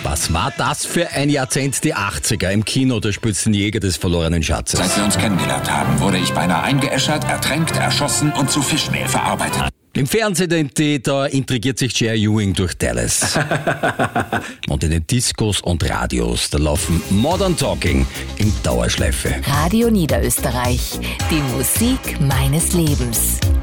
Was war das für ein Jahrzehnt, die 80er? Im Kino, da spielst du den Jäger des verlorenen Schatzes. Seit wir uns kennengelernt haben, wurde ich beinahe eingeäschert, ertränkt, erschossen und zu Fischmehl verarbeitet. Im Fernsehen, da intrigiert sich J.R. Ewing durch Dallas. Und in den Discos und Radios, da laufen Modern Talking in Dauerschleife. Radio Niederösterreich, die Musik meines Lebens.